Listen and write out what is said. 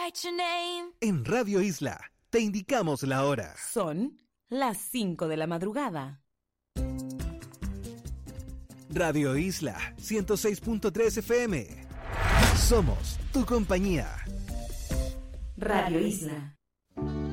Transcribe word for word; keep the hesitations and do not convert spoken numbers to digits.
write your name. En Radio Isla, te indicamos la hora. Son las cinco de la madrugada. Radio Isla, ciento seis punto tres F M. Somos tu compañía. Radio Isla.